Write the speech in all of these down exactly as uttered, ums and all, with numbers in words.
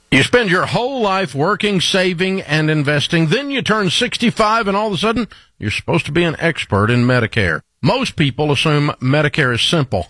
You spend your whole life working, saving, and investing. Then you turn sixty-five, and all of a sudden, you're supposed to be an expert in Medicare. Most people assume Medicare is simple.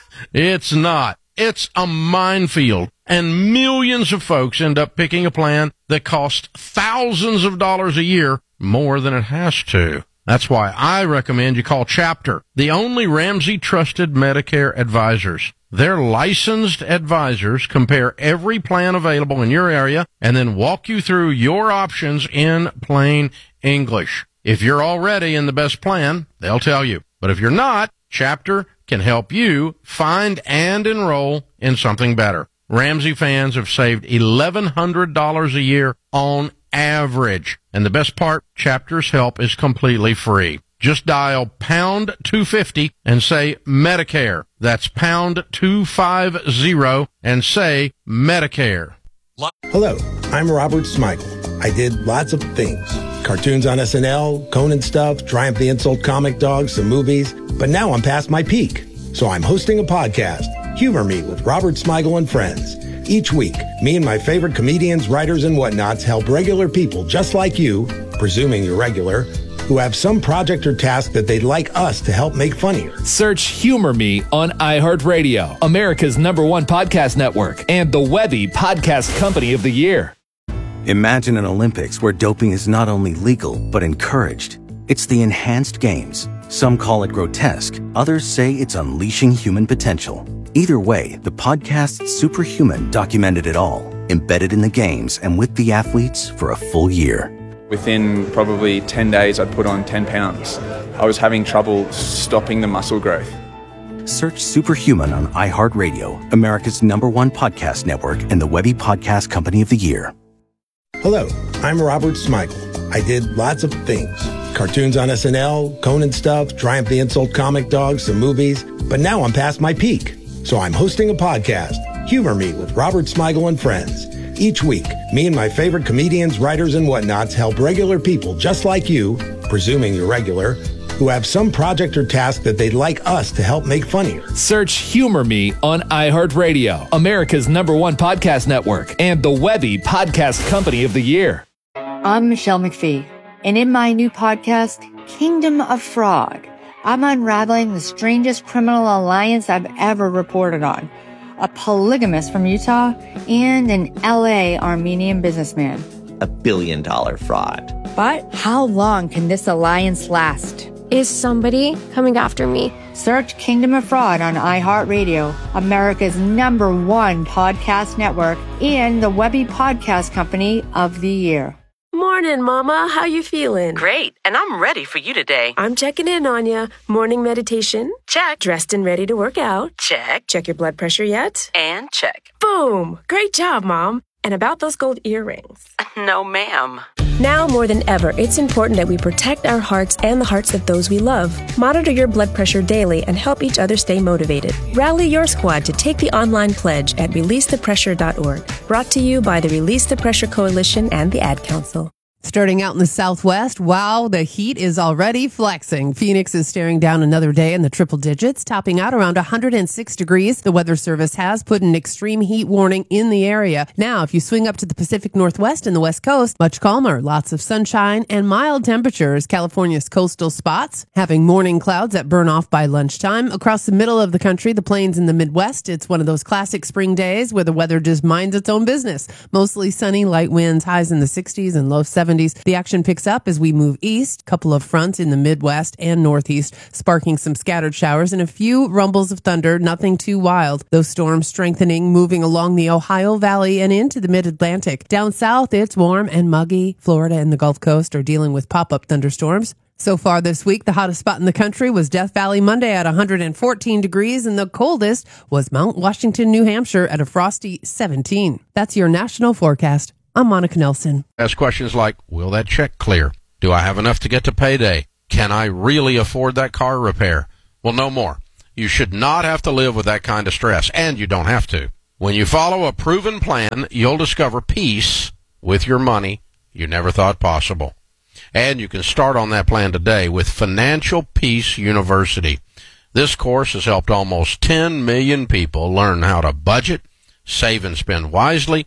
It's not. It's a minefield. And millions of folks end up picking a plan that costs thousands of dollars a year more than it has to. That's why I recommend you call Chapter, the only Ramsey-trusted Medicare advisors. Their licensed advisors compare every plan available in your area and then walk you through your options in plain English. If you're already in the best plan, they'll tell you. But if you're not, Chapter can help you find and enroll in something better. Ramsey fans have saved eleven hundred dollars a year on average. And the best part, Chapter's help is completely free. Just dial pound two fifty and say Medicare. That's pound two fifty and say Medicare. Hello, I'm Robert Smigel. I did lots of things. Cartoons on S N L, Conan stuff, Triumph the Insult comic dogs, some movies. But now I'm past my peak. So I'm hosting a podcast, Humor Me with Robert Smigel and Friends. Each week, me and my favorite comedians, writers, and whatnots help regular people just like you, presuming you're regular, who have some project or task that they'd like us to help make funnier. Search Humor Me on iHeartRadio, America's number one podcast network, and the Webby Podcast Company of the Year. Imagine an Olympics where doping is not only legal, but encouraged. It's the enhanced games. Some call it grotesque. Others say it's unleashing human potential. Either way, the podcast Superhuman documented it all, embedded in the games and with the athletes for a full year. Within probably ten days, I'd put on ten pounds. I was having trouble stopping the muscle growth. Search Superhuman on iHeartRadio, America's number one podcast network, and the Webby Podcast Company of the Year. Hello, I'm Robert Smigel. I did lots of things. Cartoons on S N L, Conan stuff, Triumph the Insult comic dogs, some movies. But now I'm past my peak. So I'm hosting a podcast, Humor Me with Robert Smigel and Friends. Each week, me and my favorite comedians, writers, and whatnots help regular people just like you, presuming you're regular, who have some project or task that they'd like us to help make funnier. Search Humor Me on iHeartRadio, America's number one podcast network, and the Webby Podcast Company of the Year. I'm Michelle McPhee, and in my new podcast, Kingdom of Fraud, I'm unraveling the strangest criminal alliance I've ever reported on. A polygamist from Utah and an L A Armenian businessman. A billion dollar fraud. But how long can this alliance last? Is somebody coming after me? Search Kingdom of Fraud on iHeartRadio, America's number one podcast network, and the Webby Podcast Company of the Year. Morning, Mama. How you feeling? Great, and I'm ready for you today. I'm checking in on ya. Morning meditation? Check. Dressed and ready to work out? Check. Check your blood pressure yet? And check. Boom! Great job, Mom. And about those gold earrings? No, ma'am. Now more than ever, it's important that we protect our hearts and the hearts of those we love. Monitor your blood pressure daily and help each other stay motivated. Rally your squad to take the online pledge at release the pressure dot org. Brought to you by the Release the Pressure Coalition and the Ad Council. Starting out in the Southwest, wow, the heat is already flexing. Phoenix is staring down another day in the triple digits, topping out around one hundred six degrees. The Weather Service has put an extreme heat warning in the area. Now, if you swing up to the Pacific Northwest and the West Coast, much calmer, lots of sunshine and mild temperatures. California's coastal spots having morning clouds that burn off by lunchtime. Across the middle of the country, the plains in the Midwest, it's one of those classic spring days where the weather just minds its own business. Mostly sunny, light winds, highs in the sixties and low seventies. The action picks up as we move east. Couple of fronts in the Midwest and Northeast, sparking some scattered showers and a few rumbles of thunder, nothing too wild. Those storms strengthening, moving along the Ohio Valley and into the Mid-Atlantic. Down south, it's warm and muggy. Florida and the Gulf Coast are dealing with pop-up thunderstorms. So far this week, the hottest spot in the country was Death Valley Monday at one hundred fourteen degrees, and the coldest was Mount Washington, New Hampshire at a frosty seventeen. That's your national forecast. I'm Monica Nelson. Ask questions like, will that check clear? Do I have enough to get to payday? Can I really afford that car repair? Well, no more. You should not have to live with that kind of stress, and you don't have to. When you follow a proven plan, you'll discover peace with your money you never thought possible. And you can start on that plan today with Financial Peace University. This course has helped almost ten million people learn how to budget, save and spend wisely,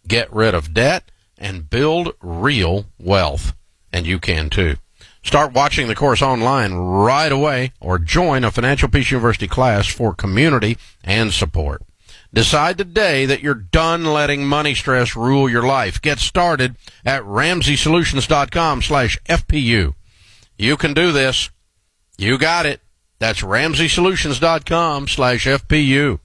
get rid of debt, and build real wealth. And you can too. Start watching the course online right away or join a Financial Peace University class for community and support. Decide today that you're done letting money stress rule your life. Get started at ramsey solutions dot com slash F P U. You can do this. You got it. That's ramsey solutions dot com slash F P U.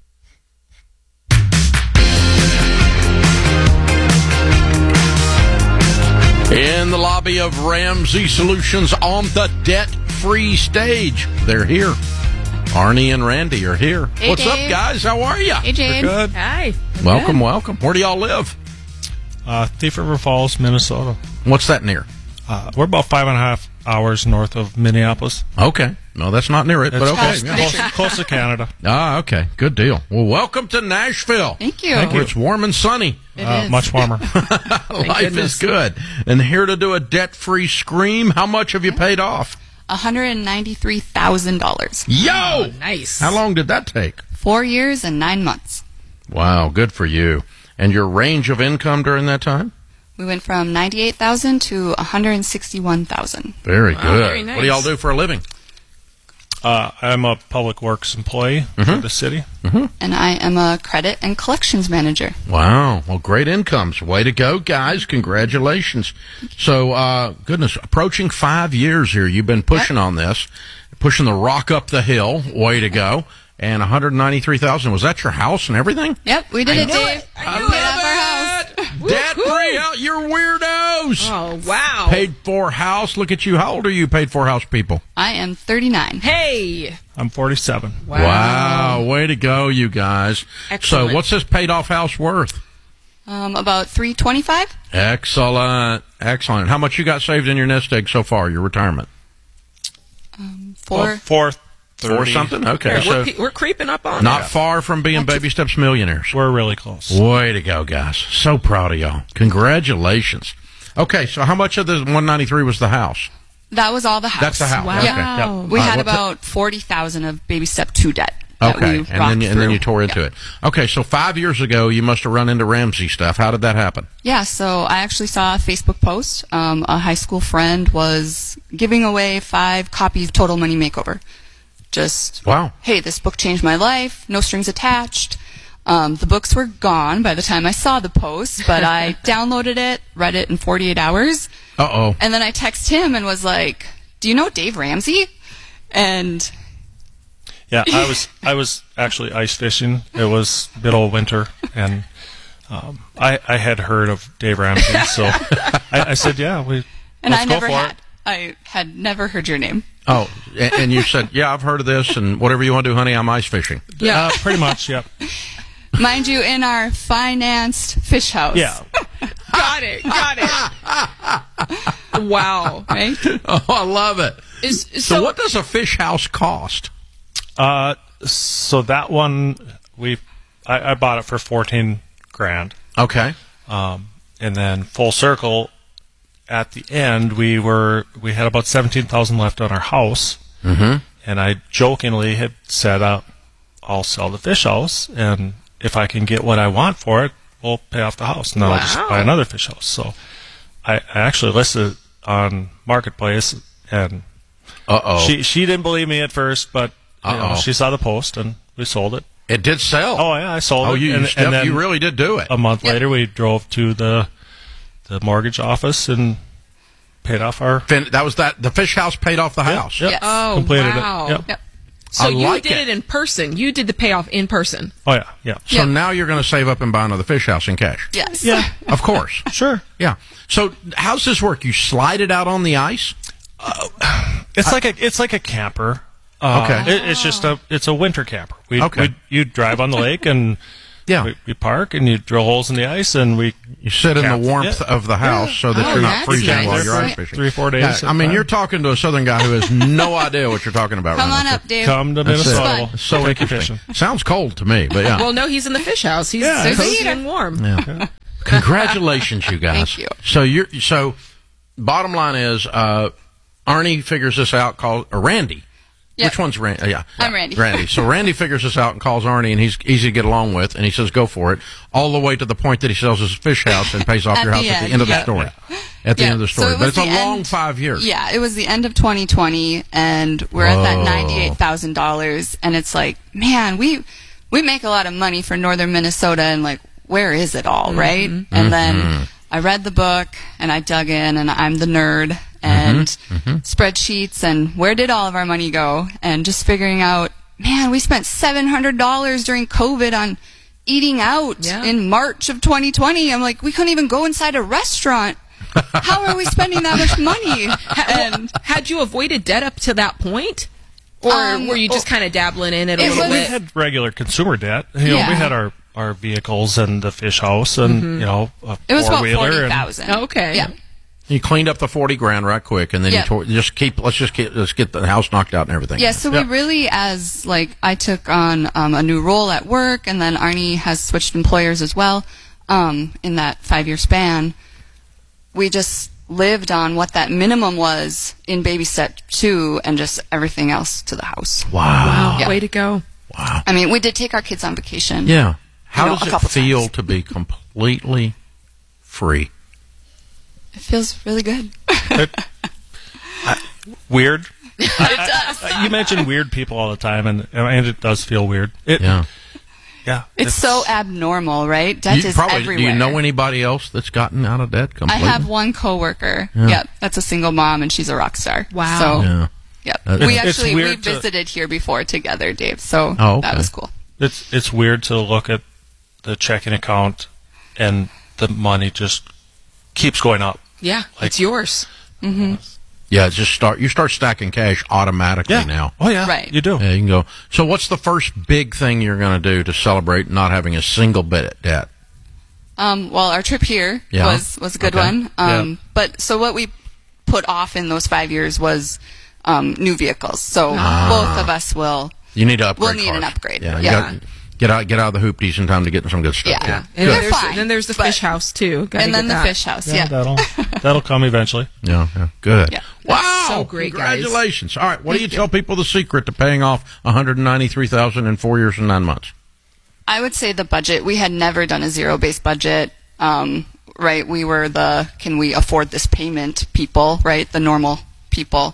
In the lobby of Ramsey Solutions on the debt-free stage. They're here. Arnie and Randy are here. Hey, What's Dave. up, guys? How are you? Hey, Jane. We're good. Hi. Welcome, Good. welcome. Where do y'all live? Uh, Thief River Falls, Minnesota. What's that near? Uh, we're about five and a half hours north of Minneapolis. Okay. No, that's not near it, It's but okay. close, Yeah. close, close to Canada. Ah, okay. Good deal. Well, welcome to Nashville. Thank you. Where it's warm and sunny. It Uh, is. much warmer. Life goodness. is good. And here to do a debt-free scream, how much have you paid off? one hundred ninety-three thousand dollars. Yo! Nice. How long did that take? Four years and nine months. Wow, good for you. And your range of income during that time? We went from ninety-eight thousand to one hundred sixty-one thousand. Very Wow, good. very nice. What do y'all do for a living? Uh, I'm a public works employee for the city. And I am a credit and collections manager. Wow. Well, great incomes. Way to go, guys. Congratulations. So, uh, goodness, approaching five years here. You've been pushing on this, pushing the rock up the hill. Way to go. And one hundred ninety-three thousand dollars. Was that your house and everything? Yep, we did I it, knew Dave. it. We I paid love off our house. Debt-free out. You're weirdos. Oh, wow. Paid for house. Look at you. How old are you, paid for house people? I am thirty-nine. Hey. I'm forty-seven. Wow. Wow. Way to go, you guys. Excellent. So, what's this paid off house worth? Um, about three twenty-five. Excellent. Excellent. How much you got saved in your nest egg so far, your retirement? Um, four. Well, four thirty. Four something? Okay. Here, So, we're, pe- we're creeping up on not it. far from being Baby Steps millionaires. We're really close. Way to go, guys. So proud of y'all. Congratulations. Okay, so how much of the one ninety-three was the house? That was all the house. That's the house. Wow. Okay. Wow. We All right, had what's that? about forty thousand of baby step two debt. That Okay, we and then, rocked you, and then through. you tore into Yeah. it. Okay, so five years ago, you must have run into Ramsey stuff. How did that happen? Yeah, so I actually saw a Facebook post. Um, a high school friend was giving away five copies of Total Money Makeover. Just, Wow. hey, this book changed my life, no strings attached. Um, the books were gone by the time I saw the post, but I downloaded it, read it in forty-eight hours, Uh-oh. and then I texted him and was like, do you know Dave Ramsey? And Yeah, I was I was actually ice fishing. It was middle of winter, and um, I I had heard of Dave Ramsey, so I, I said, yeah, we and let's I go never for had. it. I had never heard your name. Oh, and, and you said, yeah, I've heard of this, and whatever you want to do, honey, I'm ice fishing. Yeah. Uh, pretty much, yep. Mind you, in our financed fish house. Yeah. Got it. Got it. Wow. Right? Oh, I love it. Is, So, so, what does a fish house cost? Uh, so that one we I, I bought it for fourteen grand. Okay. Um, and then full circle, at the end we were we had about seventeen thousand left on our house, Mm-hmm. and I jokingly had said, uh, "I'll sell the fish house, and if I can get what I want for it, we'll pay off the house, and then I'll just Wow. buy another fish house." So I, I actually listed it on Marketplace, and Uh-oh. she she didn't believe me at first, but you know, Uh-oh. she saw the post and we sold it. It did sell. Oh yeah, I sold Oh, it. you, and, you, stepped- and then you really did do it. a month later, we drove to the the mortgage office and paid off our. Fin- that was that. The fish house paid off the Yep, house. yep. Yes. oh, completed it. wow. Yep. Yep. So I you like did it. it. in person. You did the payoff in person. Oh yeah, yeah, So Yeah. now you're going to save up and buy another fish house in cash. Yes. yeah. Of course. Sure. Yeah. So how's this work? You slide it out on the ice? It's like a it's like a camper. Uh, Okay. it, it's just a it's a winter camper. We Okay. we you drive on the lake and Yeah. we, we park and you drill holes in the ice and we You sit in Camp. the warmth Yeah. of the house so that Oh, you're not that's freezing nice. while you're ice Yeah. fishing. three four days. Yeah, at I mean, a you're time. talking to a southern guy who has no idea what you're talking about. Come right on now. up, Dave. come to That's it. Minnesota. Fun. So Take you interesting. fishing. Sounds cold to me, but yeah. Well, no, he's in the fish house. He's Yeah. cozy and warm. Yeah. Congratulations, you guys. Thank you. So you're so. Bottom line is, uh, Arnie figures this out. Called or Randy. Which one's Randy? Uh, yeah, I'm Randy. Randy. So Randy figures this out and calls Arnie, and he's easy to get along with, and he says, "Go for it." All the way to the point that he sells his fish house and pays off At your house the at the end, end of yeah. the story. At the Yeah, end of the so story, it but was it's a the long end- five years. Yeah, it was the end of twenty twenty, and we're at that Whoa. ninety-eight thousand dollars, and it's like, man, we we make a lot of money for northern Minnesota, and like, where is it all, right? Mhm. And Mhm. then I read the book, and I dug in, and I'm the nerd, and Mhm. spreadsheets, and where did all of our money go? And just figuring out, man, we spent seven hundred dollars during COVID on eating out Yeah. in March of twenty twenty. I'm like, we couldn't even go inside a restaurant. How are we spending that much money? And had you avoided debt up to that point? Or Um, were you just kind of dabbling in it a it little was- We bit? had regular consumer debt. You know, Yeah. we had our, our vehicles and the fish house and, Mhm. you know, a It was about four-wheeler. forty and- thousand. Okay. Yeah. He cleaned up the forty grand right quick, and then Yeah. he tore, just keep. Let's just get let's get the house knocked out and everything. Yeah, so Yeah. we really, as like, I took on um, a new role at work, and then Arnie has switched employers as well um, in that five year span. We just lived on what that minimum was in baby step two, and just everything else to the house. Wow. Wow. Yeah. Way to go. Wow. I mean, we did take our kids on vacation. Yeah. How You know, does a it couple feel times. to be completely free? It feels really good. Weird. It does. Uh, you mention weird people all the time, and, and it does feel weird. It, Yeah. Yeah. It's so abnormal, right? Debt You is probably, everywhere. do you know anybody else that's gotten out of debt I completely? have one coworker. Yeah. Yep, that's a single mom, and she's a rock star. Wow. So, Yeah. yep. Uh, we It's- it's actually we weird to- visited here before together, Dave. So Oh, okay. that was cool. It's it's weird to look at the checking account and the money just keeps going up. Yeah, Like- it's yours. Mm-hmm. Yeah, it's just start. You start stacking cash automatically Yeah. now. Oh yeah, Right. You do. Yeah, you can go. So, what's the first big thing you're going to do to celebrate not having a single bit of debt? Um, well, our trip here Yeah. was was a good Okay. one. Um, But so what we put off in those five years was um, new vehicles. So Ah. both of us will. You need to upgrade. We'll need an cars. upgrade. Yeah, you Yeah. gotta get out, get out of the hoopties in time to get some good stuff. Yeah. Yeah, And They're there's, fine, then there's the but- fish house, too. Gotta And then get the that. fish house. Yeah, Yeah. that'll that'll come eventually. yeah, yeah. Good. Yeah. Wow, so great, guys. congratulations! All right, what do you Thank you. tell people the secret to paying off one hundred ninety-three thousand in four years and nine months? I would say the budget. We had never done a zero-based budget. Um, right? We were the can we afford this payment people, right? The normal people.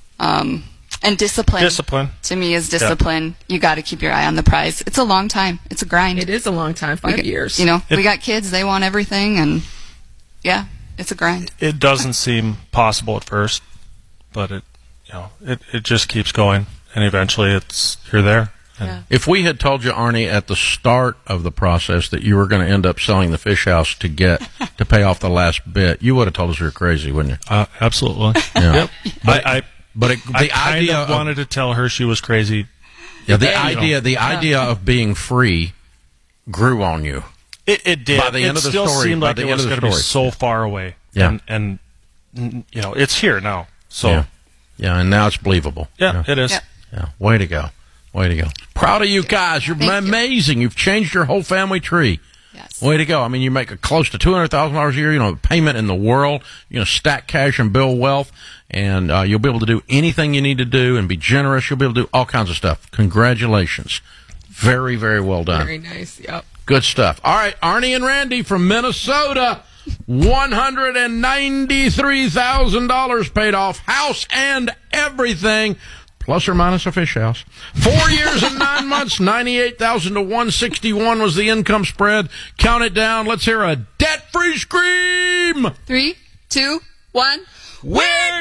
Um, and discipline. Discipline. To me is discipline. You got to keep your eye on the prize. It's a long time. It's a grind. It is a long time, We five got- years. You know, It- we got kids. They want everything, and yeah, it's a grind. It doesn't seem possible at first, but it you know it, it just keeps going, and eventually it's you're there. And Yeah. If we had told you, Arnie, at the start of the process that you were going to end up selling the fish house to get to pay off the last bit, you would have told us you were crazy, wouldn't you? Uh, absolutely. Yeah. Yep. But- I, I, But it, I the kind idea of of, wanted to tell her she was crazy. yeah, the you know. idea, the idea of being free grew on you. It, it did. By the end it of the still story- seemed by like the it end was of the going to be story. so far away. Yeah. And, and n- you know, it's here now. So Yeah. Yeah, and now it's believable. yeah, it is. Yeah. Yeah, way to go. Way to go. Proud of you guys. You're Thank you. amazing. You've changed your whole family tree. Yes. Way to go. I mean, you make a close to two hundred thousand dollars a year, you know, payment in the world. You're going to stack cash and build wealth, and uh, you'll be able to do anything you need to do and be generous. You'll be able to do all kinds of stuff. Congratulations. Very, very well done. Very nice. Yep. Good stuff. All right, Arnie and Randy from Minnesota. one hundred ninety-three thousand dollars paid off, house and everything, plus or minus a fish house. Four years and nine months, ninety-eight thousand to one sixty-one was the income spread. Count it down. Let's hear a debt-free scream. Three, two, one. We're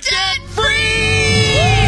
debt-free!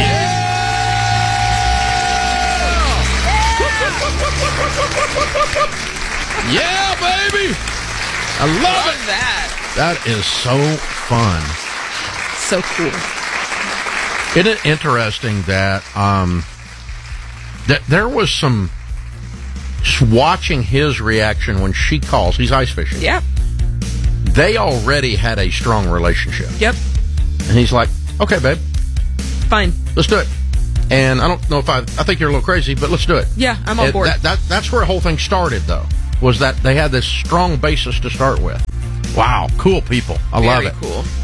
Yeah, baby! I love, Love it. that. That is so fun. So cool. Isn't it interesting that um, that there was some watching his reaction when she calls. He's ice fishing. Yep. They already had a strong relationship, Yep. and he's like, "Okay, babe, Fine. let's do it." And I don't know if I, I think you're a little crazy, but let's do it. Yeah, I'm on It- board. That, that, that's where the whole thing started, though, was that they had this strong basis to start with. Wow, cool people. I love Very it. cool.